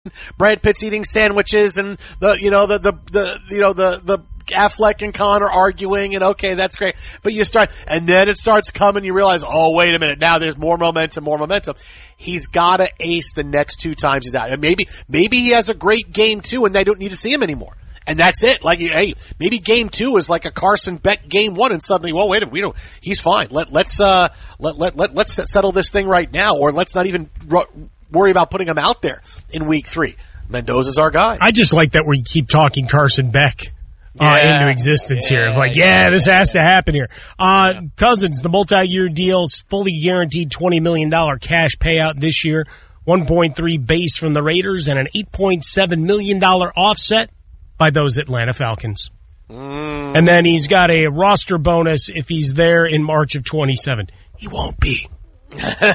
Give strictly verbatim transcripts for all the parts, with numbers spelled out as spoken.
Brad Pitt's eating sandwiches, and the you know the the, the you know the the Affleck and Khan are arguing, and okay, that's great. But you start, and then it starts coming. You realize, oh wait a minute, now there's more momentum, more momentum. He's got to ace the next two times he's out, and maybe maybe he has a great game two, and they don't need to see him anymore. And that's it. Like, hey, maybe game two is like a Carson Beck game one, and suddenly, well, wait a minute, we don't. He's fine. Let let's uh let let let let's settle this thing right now, or let's not even ru- worry about putting him out there in week three. Mendoza's our guy. I just like that we keep talking Carson Beck uh, yeah. into existence yeah. here. Like, yeah, yeah, this has to happen here. Uh, yeah. Cousins, the multi-year deal, fully guaranteed twenty million dollars cash payout this year, one point three base from the Raiders, and an eight point seven million dollars offset by those Atlanta Falcons. Mm. And then he's got a roster bonus if he's there in March of twenty-seven. He won't be. Because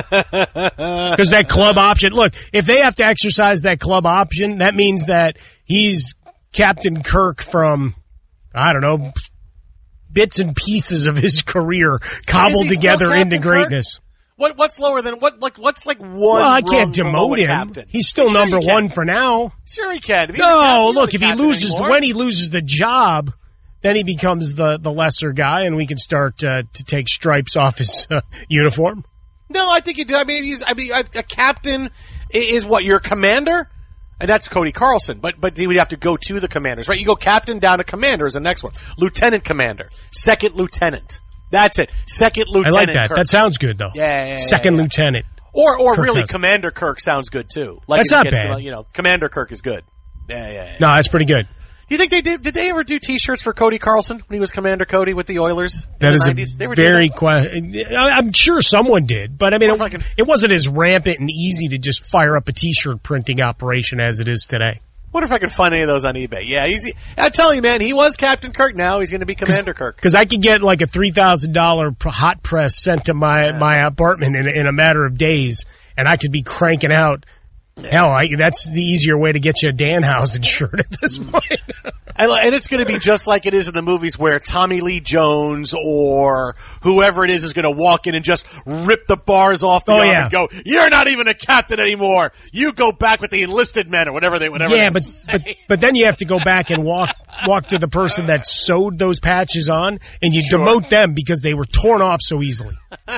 that club option, look, if they have to exercise that club option, that means that he's Captain Kirk from, I don't know, bits and pieces of his career cobbled together into greatness. Kirk? What what's lower than what? Like what's like one? Well, I can't demote him. Captain? He's still sure number one for now. Sure, he can. If no, look, if he loses anymore. when he loses the job, then he becomes the, the lesser guy, and we can start uh, to take stripes off his uh, uniform. No, I think you do. I mean, he's. I mean, a, a captain is what your commander, and that's Cody Carlson. But but he would have to go to the commanders, right? You go captain down to commander is the next one. Lieutenant commander, second lieutenant. That's it. Second lieutenant. I like that. Kirk. That sounds good, though. Yeah, yeah, yeah Second yeah, yeah. lieutenant. Or, or Kirk really, Cousins. Commander Kirk sounds good too. Like that's not bad. To, you know, Commander Kirk is good. Yeah, yeah, yeah. No, that's pretty good. Do you think they did? Did they ever do T-shirts for Cody Carlson when he was Commander Cody with the Oilers? That in is the a nineties? They were very question. I'm sure someone did, but I mean, it, I can, it wasn't as rampant and easy to just fire up a T-shirt printing operation as it is today. Wonder if I can find any of those on eBay. Yeah, he's, I tell you, man, he was Captain Kirk. Now he's going to be Commander Cause, Kirk. Because I could get like a three thousand dollars hot press sent to my yeah. my apartment in, in a matter of days, and I could be cranking out. Yeah. Hell, I, that's the easier way to get you a Danhausen shirt at this point. And, and it's going to be just like it is in the movies where Tommy Lee Jones or whoever it is is going to walk in and just rip the bars off the oh, arm yeah. and go, "You're not even a captain anymore. You go back with the enlisted men," or whatever they whatever. Yeah, they but, but but then you have to go back and walk walk to the person that sewed those patches on, and you sure. demote them because they were torn off so easily.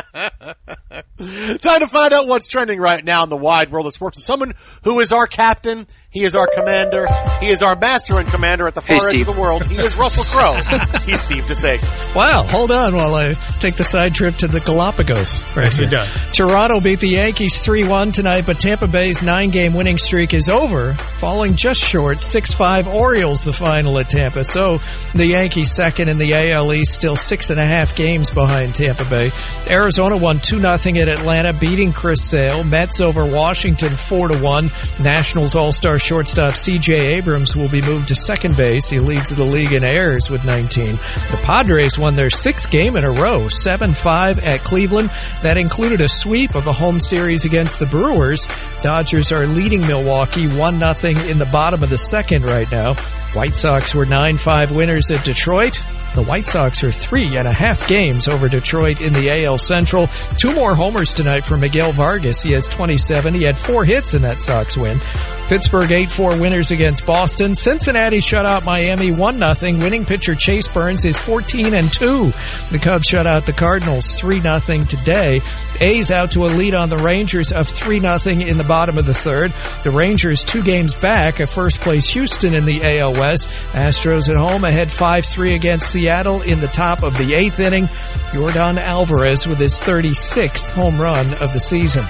Time to find out what's trending right now in the wide world of sports. Someone who is our captain. He is our commander. He is our master and commander at the far hey, edge of the world. He is Russell Crowe. He's Steve DeSager. Wow, hold on while I take the side trip to the Galapagos. Right yes, here. it does. Toronto beat the Yankees three one tonight, but Tampa Bay's nine-game winning streak is over, falling just short. six five Orioles the final at Tampa. So the Yankees second in the A L East, still six and a half games behind Tampa Bay. Arizona won two nothing at Atlanta, beating Chris Sale. Mets over Washington four to one. Nationals All-Star shortstop C J Abrams will be moved to second base. He leads the league in errors with nineteen. The Padres won their sixth game in a row, seven five at Cleveland. That included a sweep of the home series against the Brewers. Dodgers are leading Milwaukee one nothing in the bottom of the second right now. White Sox were nine five winners at Detroit. The White Sox are three and a half games over Detroit in the A L Central. Two more homers tonight for Miguel Vargas. He has twenty-seven. He had four hits in that Sox win. Pittsburgh eight four winners against Boston. Cincinnati shut out Miami one nothing. Winning pitcher Chase Burns is fourteen and two. The Cubs shut out the Cardinals three nothing today. A's out to a lead on the Rangers of three nothing in the bottom of the third. The Rangers two games back at first place Houston in the A L West. Astros at home ahead five three against Seattle in the top of the eighth inning. Yordan Alvarez with his thirty-sixth home run of the season.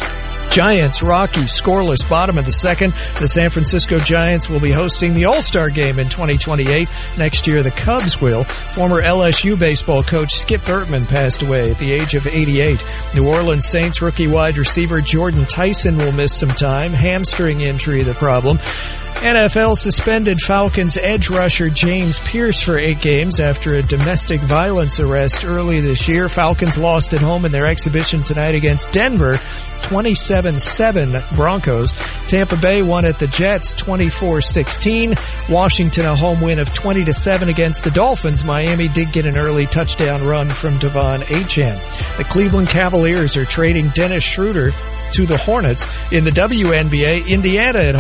Giants, Rockies, scoreless bottom of the second. The San Francisco Giants will be hosting the All-Star Game in twenty twenty-eight. Next year, the Cubs will. Former L S U baseball coach Skip Bertman passed away at the age of eighty-eight. New Orleans Saints rookie wide receiver Jordan Tyson will miss some time. Hamstring injury the problem. N F L suspended Falcons edge rusher James Pierce for eight games after a domestic violence arrest early this year. Falcons lost at home in their exhibition tonight against Denver, twenty-seven seven Broncos. Tampa Bay won at the Jets, twenty-four sixteen. Washington a home win of twenty to seven against the Dolphins. Miami did get an early touchdown run from Devon Achane. The Cleveland Cavaliers are trading Dennis Schroeder to the Hornets. In the W N B A, Indiana at home